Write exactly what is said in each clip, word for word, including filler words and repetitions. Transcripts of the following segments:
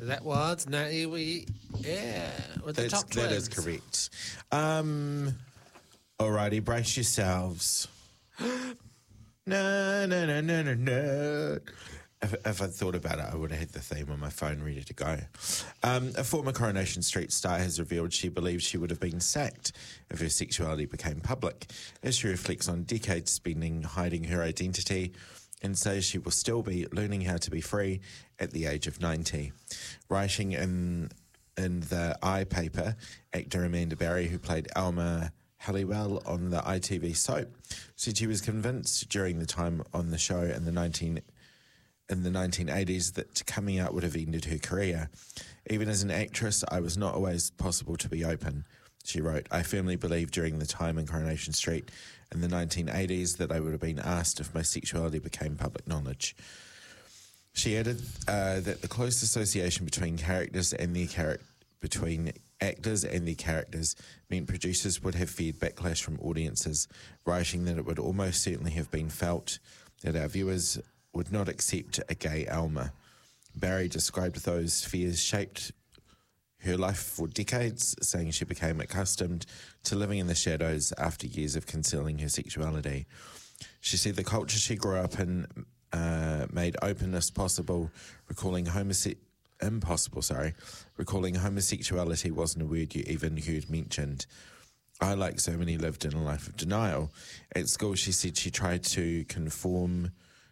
That was Natty. We yeah, with the That's, top that twins. is correct. Um, alrighty, brace yourselves. No, no, no, no, no, no. If, if I'd thought about it, I would have had the theme on my phone ready to go. Um, a former Coronation Street star has revealed she believes she would have been sacked if her sexuality became public, as she reflects on decades spending hiding her identity and says she will still be learning how to be free at the age of ninety. Writing in, in the I paper, actor Amanda Barry, who played Alma Halliwell on the I T V soap, said she was convinced during the time on the show in the nineteen in the nineteen eighties that coming out would have ended her career. Even as an actress, I was not always possible to be open, she wrote. I firmly believe during the time in Coronation Street in the nineteen eighties that I would have been asked if my sexuality became public knowledge. She added uh, that the close association between characters and their char- between actors and their characters meant producers would have feared backlash from audiences, writing that it would almost certainly have been felt that our viewers would not accept a gay Alma. Barry described those fears shaped her life for decades, saying she became accustomed to living in the shadows after years of concealing her sexuality. She said the culture she grew up in uh, made openness possible, recalling homose- impossible, sorry, recalling homosexuality wasn't a word you even heard mentioned. I, like so many, lived in a life of denial. At school, she said she tried to conform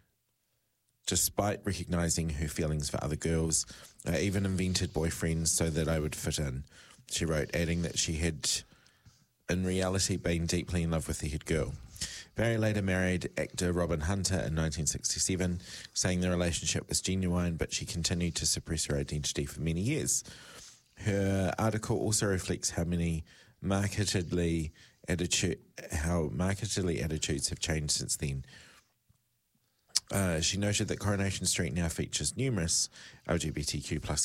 despite recognising her feelings for other girls. I even invented boyfriends so that I would fit in, she wrote, adding that she had, in reality, been deeply in love with the head girl. Barry later married actor Robin Hunter in nineteen sixty-seven, saying the relationship was genuine, but she continued to suppress her identity for many years. Her article also reflects how many marketedly attitude, how marketedly attitudes have changed since then. Uh, she noted that Coronation Street now features numerous L G B T Q plus